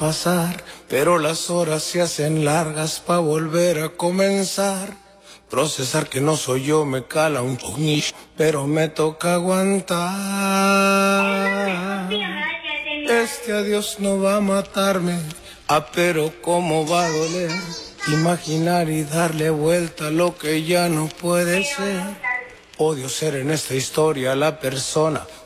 pasar, pero las horas se hacen largas pa' volver a comenzar. Procesar que no soy yo me cala un puñish, pero me toca aguantar. Este adiós no va a matarme, pero cómo va a doler. Imaginar y darle vuelta a lo que ya no puede ser. Odio ser en esta historia la persona